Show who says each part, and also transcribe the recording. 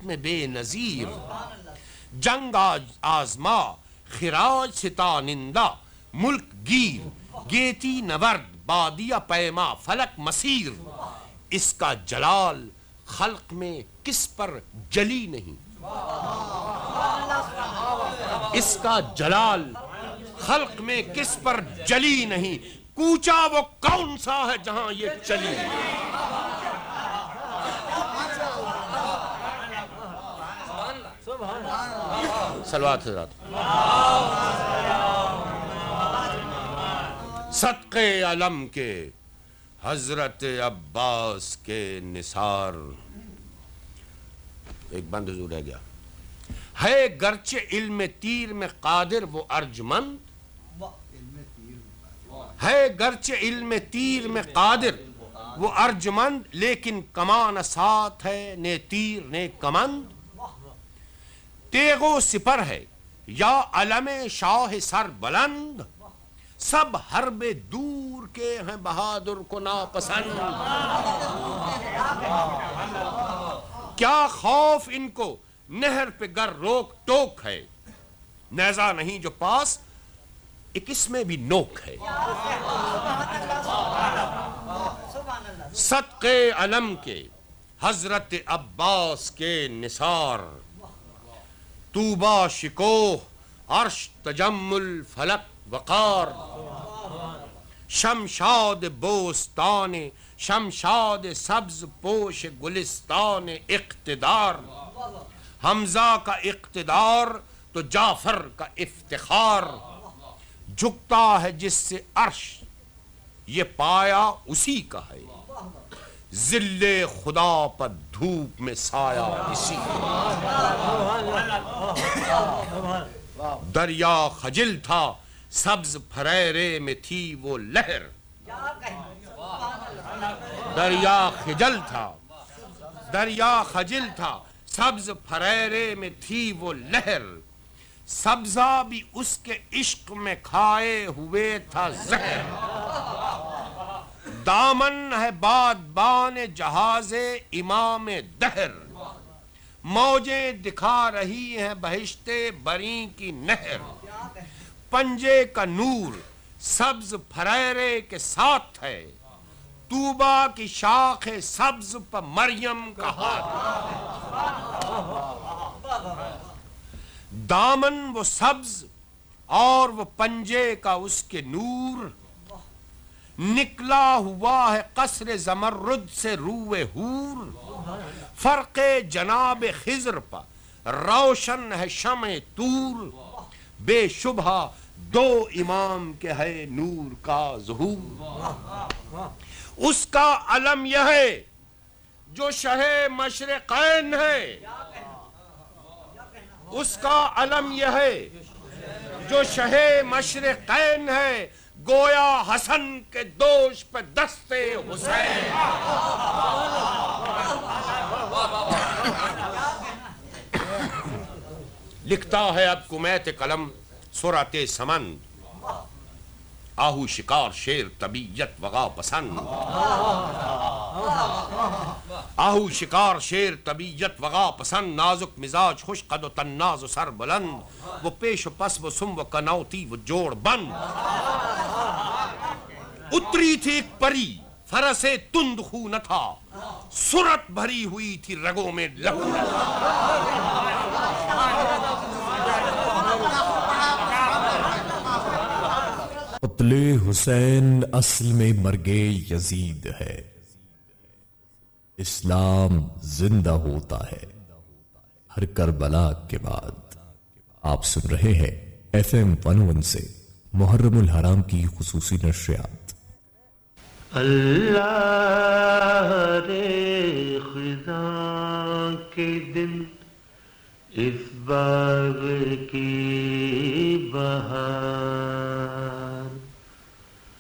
Speaker 1: میں بے نظیر، جنگ آزما خراج ستانندہ ملک گیر، گیتی نورد بادیہ پیما فلک مسیر، اس کا جلال خلق میں کس پر جلی نہیں، اس کا جلال خلق میں کس پر جلی نہیں، کوچا وہ کون سا ہے جہاں یہ چلی۔ صلوات حضرات۔ صدقے علم کے حضرت عباس کے نثار، ایک بند حضور رہ گیا، ہے گرچہ علم تیر میں قادر وہ ارجمند، ہے گرچہ علم تیر میں قادر وہ ارجمند، لیکن کمان ساتھ ہے نے تیر نے کمند، تیغ و سپر ہے یا علم شاہ سر بلند، سب حرب دور کے ہیں بہادر کو ناپسند، کیا خوف ان کو نہر پہ گر روک ٹوک ہے، نیزہ نہیں جو پاس ایک اس میں بھی نوک ہے، صدقے علم کے حضرت عباس کے نثار، طوبہ شکوہ عرش تجمل فلک وقار، شمشاد بوستان شمشاد سبز پوش گلستان اقتدار، حمزہ کا اقتدار تو جعفر کا افتخار، جھکتا ہے جس سے عرش یہ پایا اسی کا ہے، ذل خدا پر دھوپ میں سایہ اسی کا، دریا خجل تھا سبز پھریرے میں تھی وہ لہر، دریا خجل تھا دریا خجل تھا سبز پھریرے میں تھی وہ لہر، سبزہ بھی اس کے عشق میں کھائے ہوئے تھا زہر، دامن ہے بادبان جہاز امام دہر، موجیں دکھا رہی ہیں بہشت بری کی نہر، پنجے کا نور سبز پھریرے کے ساتھ ہے، طوبہ کی شاخ سبز پر مریم کا ہاتھ، دامن وہ سبز اور وہ پنجے کا اس کے نور، نکلا ہوا ہے قصر زمرد سے روئے حور، فرق جناب خضر پر روشن ہے شمع طور، بے شبہ دو امام کے ہے نور کا ظہور، اس کا علم یہ ہے جو شہ مشرقین ہے، اس کا علم یہ ہے جو شہ مشرقین ہے، گویا حسن کے دوش پہ دستے حسین، لکھتا ہے اب کمیت قلم سرعت سمند، آہو شکار شیر طبیعت وغا پسند، آہو شکار شیر طبیعت وغا پسند، نازک مزاج خوش قد و تناز و سر بلند، وہ پیش و پس وہ سم و کنوتی وہ جوڑ بند، اتری تھی ایک پری فرس تند خو نہ تھا، سرعت بھری ہوئی تھی رگوں میں لہو نہ تھا،
Speaker 2: قتل حسین اصل میں مرگ یزید ہے، اسلام زندہ ہوتا ہے ہر کربلا کے بعد۔ آپ سن رہے ہیں FM 101 سے محرم الحرام کی خصوصی نشریات۔
Speaker 3: اللہ رے خزاں کے دن اس باغ کی بہار،